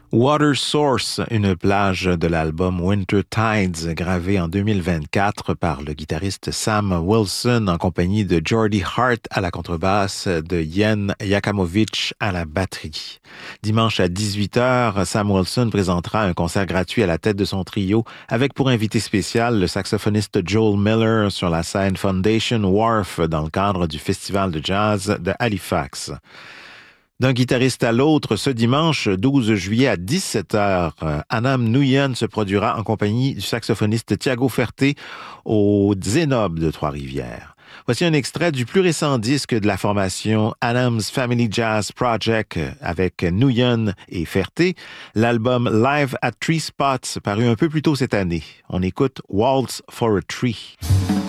Water Source, une plage de l'album Winter Tides, gravé en 2024 par le guitariste Sam Wilson en compagnie de Geordie Hart à la contrebasse, de Jen Jakomovic à la batterie. Dimanche à 18h, Sam Wilson présentera un concert gratuit à la tête de son trio avec pour invité spécial le saxophoniste Joel Miller sur la scène Foundation Wharf dans le cadre du Festival de jazz de Halifax. D'un guitariste à l'autre, ce dimanche 12 juillet à 17h, Anam Nguyen se produira en compagnie du saxophoniste Thiago Ferté au Zénob de Trois-Rivières. Voici un extrait du plus récent disque de la formation Anam's Family Jazz Project avec Nguyen et Ferté, l'album Live at Three Spots paru un peu plus tôt cette année. On écoute Waltz for a Tree.